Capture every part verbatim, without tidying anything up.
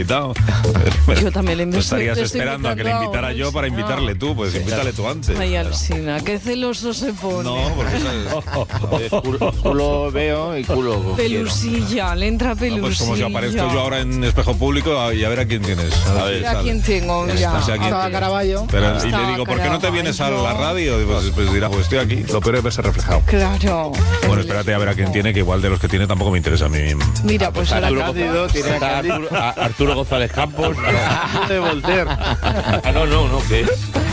invitado. Yo también le invito. Tú estarías esperando a que le invitara yo para invitarle tú, pues invítale tú antes. Ay, Alsina, qué celoso se pone. No, porque eso es... culo, culo veo y culo Pelusilla, le entra pelusilla. No, pues como si aparezco yo ahora en espejo público y a ver a quién tienes. A ver, a quién tengo ya. O sea, Estaba Caraballo. Pero, y le digo, ¿por qué no te vienes a la radio? Pues, pues dirá, pues estoy aquí. Lo peor es verse reflejado. Claro. Bueno, espérate a ver a quién tiene, que igual de los que tiene tampoco me interesa a mí mismo. Mira, pues ahora Arturo, Cándido, tiene Está Cándido. Arturo, a- Arturo González Campos. de Voltaire. Ah, no, no, no, que es.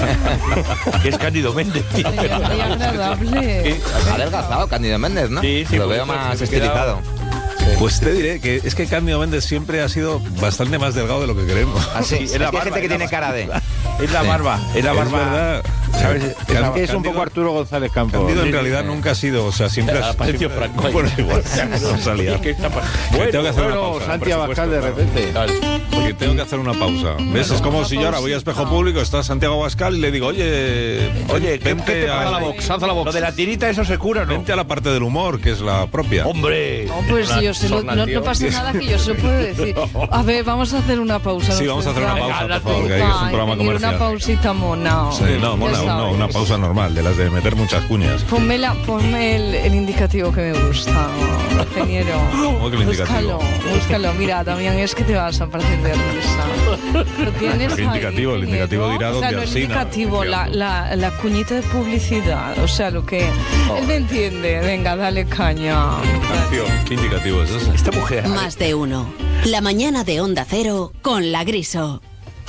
Que es Cándido Méndez, tío. Qué agradable. Ha adelgazado Cándido Méndez, ¿no? Sí, sí, Lo por veo eso más se me he quedado- estilizado. Pues te diré que es que Cándido Méndez siempre ha sido bastante más delgado de lo que queremos. Así, Sí, es es la que hay barba, gente que es la tiene barba. cara de... Es la barba, es la Es barba. verdad. ¿Sabes? Can- Es que es un Cándido- poco Arturo González Campos. Cándido en realidad nunca ha sido, o sea, siempre ha Apareció siempre- Franco ahí. Bueno, igual, no salía. ¿Qué está pasando? Que tengo que hacer una Bueno, pausa. Santi por Abascal de supuesto, repente. Porque tengo que hacer una pausa. ¿Ves? Es como si yo ahora voy a espejo público, está Santiago Abascal y le digo, oye, Oye, ¿qué, vente ¿qué te a pasa la box? Haz la box. Lo de la tirita, eso se cura, ¿no? Vente a la parte del humor, que es la propia. ¡Hombre! No, pues yo se lo, no, no pasa nada que yo se lo puedo decir. A ver, vamos a hacer una pausa. Sí, ¿no? vamos a hacer una Venga, pausa, Venga, por favor, que ahí es un Ay, programa venir comercial. una pausita mona. Sí, no, mona, Ya no, sabes. una pausa normal, de las de meter muchas cuñas. Ponme, la, ponme el, el indicativo que me gusta, ingeniero. ¿Cómo que el indicativo? Búscalo, búscalo. Mira, Damián, es que te vas a partir de risa. Lo tienes El ahí, indicativo, el indicativo ¿no? dirá O sea, dónde no el Alsina, indicativo, la, efectivamente. la, la cuñita de publicidad. O sea, lo que... Él me entiende. Venga, dale caña. Acción, ¿qué indicativo es ese? Esta mujer. Más de uno. La mañana de Onda Cero con La Griso.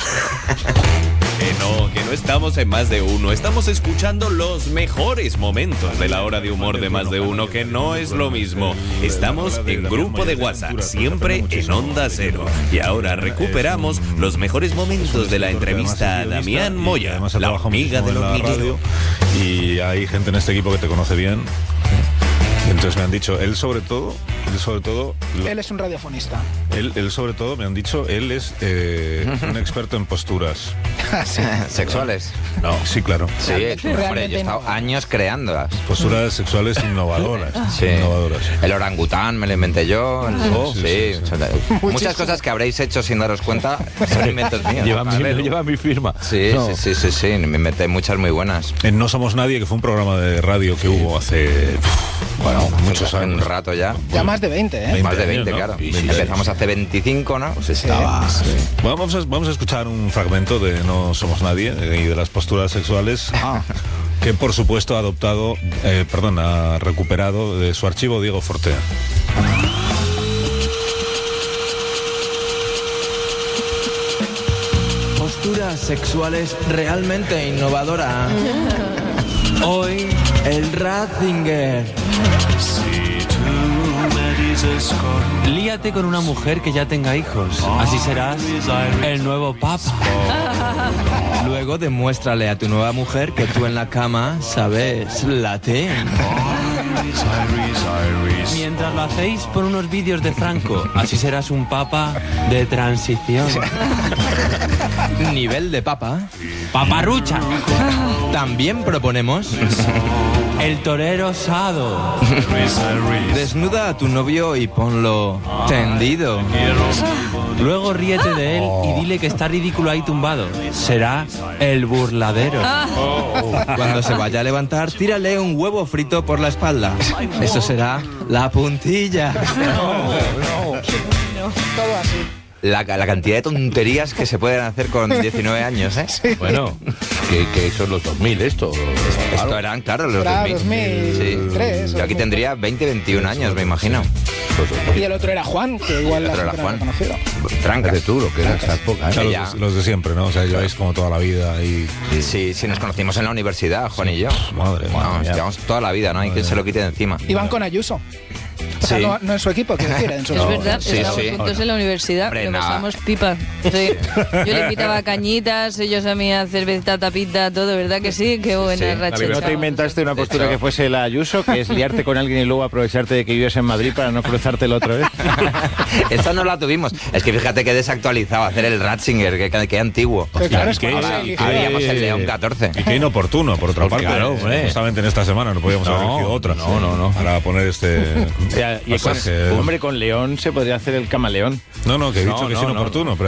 Que no, que no estamos en Más de Uno. Estamos escuchando los mejores momentos de la hora de humor de Más de Uno, que no es lo mismo. Estamos en grupo de WhatsApp, siempre en Onda Cero. Y ahora recuperamos los mejores momentos de la entrevista a Damián Moya, Además, ha la trabajado hormiga muchísimo del en la hormiguero. radio. Y hay gente en este equipo que te conoce bien. Y entonces me han dicho, él sobre todo, él sobre todo, lo- Él es un radiofonista. él, él sobre todo, me han dicho, él es eh, un experto en posturas. Sí. ¿Sexuales? No, sí, claro. Sí, hombre, yo he Realmente estado no. años creándolas. Posturas sexuales innovadoras. Sí. Innovadoras. El orangután me lo inventé yo. Oh, sí, sí, sí, sí. Muchas cosas que habréis hecho sin daros cuenta son inventos míos. Lleva mi, Paralelo. lleva mi firma. Sí, sí, sí, sí, sí, me inventé muchas muy buenas. En No Somos Nadie, que fue un programa de radio que hubo hace uf, bueno, muchos Hace años. un rato ya. Ya más de veinte, ¿eh? veinte Más de años, veinte, ¿no? claro. Sí, sí, Empezamos sí. hace veinticinco, ¿no? Pues estaba. Bueno, vamos, a, vamos a escuchar un fragmento de No Somos Nadie eh, y de las posturas sexuales que, por supuesto, ha adoptado, eh, perdón, ha recuperado de su archivo Diego Fortea. Posturas sexuales realmente innovadoras. Hoy, el Ratzinger. Líate con una mujer que ya tenga hijos. Así serás el nuevo papa. Luego demuéstrale a tu nueva mujer que tú en la cama sabes latín. Mientras lo hacéis por unos vídeos de Franco, así serás un papa de transición. Nivel de papa. Paparrucha. También proponemos el torero osado. Desnuda a tu novio y ponlo tendido. Luego ríete de él y dile que está ridículo ahí tumbado. Será el burladero. Cuando se vaya a levantar, tírale un huevo frito por la espalda. Eso será la puntilla. Todo así. La, la cantidad de tonterías que se pueden hacer con diecinueve años, ¿eh? Bueno, que, que son los dos mil esto. Esto eran, claro, los Era dos mil. dos mil tres, Sí. Yo aquí tendría veinte, veintiún años, me imagino. Y el otro era Juan, que igual El la otro era gente no Juan. ha reconocido. Tranca. De tú, lo que era esa época. O sea, ya. los, de- los de siempre, ¿no? O sea, lleváis como toda la vida y... Sí, sí, nos conocimos en la universidad, Juan y yo. Madre mía. Vamos, llevamos toda la vida, ¿no? Hay quien se lo quite de encima. Iban con Ayuso. O sea, Sí. no, no en su equipo, quiero decir, en su Es verdad, sí, estábamos sí. juntos en la universidad, Hombre, que nada. pasamos pipa. Sí. Yo le invitaba cañitas, ellos a mí a cerveza, tapita, todo, ¿verdad que sí? Qué buena Sí. racha. ¿No te inventaste una De postura hecho- que fuese la Ayuso, que es liarte con alguien y luego aprovecharte de que vives en Madrid para no cruzártelo otra vez? Esta no la tuvimos. Es que fíjate que desactualizado hacer el Ratzinger, que, que antiguo. Pero claro, es ¿Y qué? cuando se Ahora, elige. habíamos el León catorce. Y qué inoportuno, por otra parte. claro, hombre. Justamente en esta semana no podíamos haber No, elegido otra. no, no, no. Para poner este... Y con- pasaje. hombre, con León se podría hacer el camaleón. No, no, que he No, dicho que es no, no. inoportuno, pero